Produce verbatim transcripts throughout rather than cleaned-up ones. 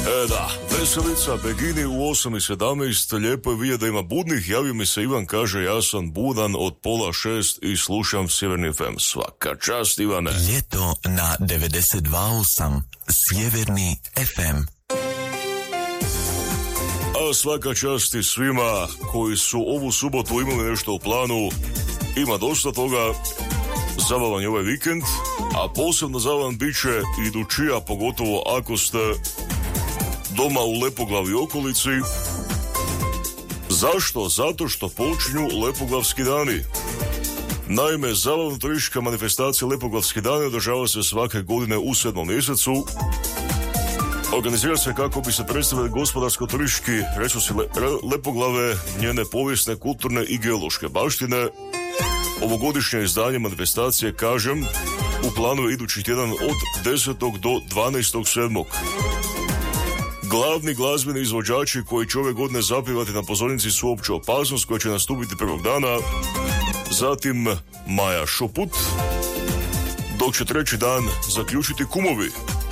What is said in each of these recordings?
E da, veselica, begini u osam i sedamnaest, lijepo je vidjeti da ima budnih, javio mi se Ivan, kaže ja sam budan od pola šest i slušam Sjeverni ef em. Svaka čast, Ivane. Ljeto na devedeset dva osam, Sjeverni ef em. A svaka čast i svima koji su ovu subotu imali nešto u planu. Ima dosta toga, zabavan je ovaj vikend, a posebno zabavan bit će idućija, pogotovo ako ste doma u Lepoglavi okolici. Zašto? Zato što počinju Lepoglavski dani. Naime, zabavno turistička manifestacija Lepoglavski dani održava se svake godine u sedmom mjesecu. Organizira se kako bi se predstavili gospodarsko-turistički resursi Lepoglave, njene povijesne, kulturne i geološke baštine. Ovogodišnje izdanje manifestacije, kažem, u planu je idući tjedan od desetog do dvanaestog sedmog Glavni glazbeni izvođači koji će ove godine zapjevati na pozornici su Opća opasnost koja će nastupiti prvog dana, zatim Maja Šoput, dok će treći dan zaključiti Kumovi.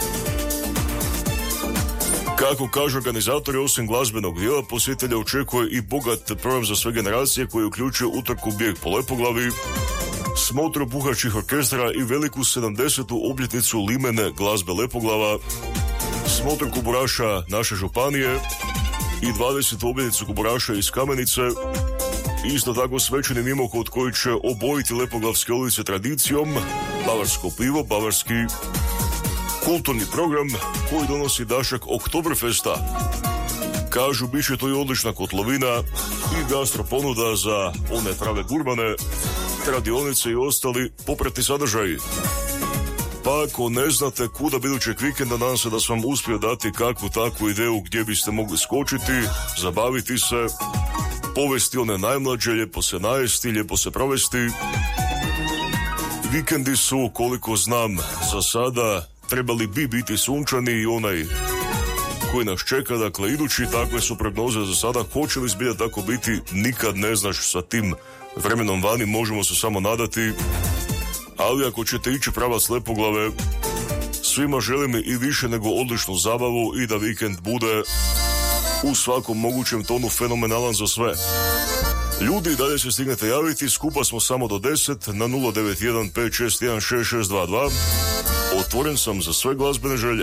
Kako kažu organizatori, osim glazbenog dijela, posjetitelja očekuje i bogat program za sve generacije koji uključuje utrku bijeg po Lepoglavi, smotru puhačkih orkestara i veliku sedamdesetu obljetnicu limene glazbe Lepoglava, smotru kuburaša naše županije i dvadesetu obljetnicu kuburaša iz Kamenice. Isto tako svečani mimohod koji će obojiti Lepoglavske ulice tradicijom, bavarsko pivo, bavarski kulturni program koji donosi dašak Oktoberfesta. Kažu, bit će to i odlična kotlovina i gastro ponuda za one prave gurmane, radionice i ostali popratni sadržaji. Pa ako ne znate kuda idućeg vikenda, nadam se da sam vam uspio dati kakvu takvu ideju gdje biste mogli skočiti, zabaviti se, povesti one najmlađe, lijepo se najesti, lijepo se provesti. Vikendi su, koliko znam, za sada trebali bi biti sunčani i onaj koji nas čeka, dakle idući, takve su prognoze za sada. Hoće li zbilja tako biti, nikad ne znaš sa tim vremenom vani, možemo se samo nadati. Ali ako ćete ići pravac Lepoglave, svima želim i više nego odličnu zabavu i da vikend bude u svakom mogućem tonu fenomenalan za sve. Ljudi, dalje se stignete javiti, skupa smo samo do deset na nula devet jedan pet šest jedan šest šest dva dva. Otvoren sam za sve glazbene želje.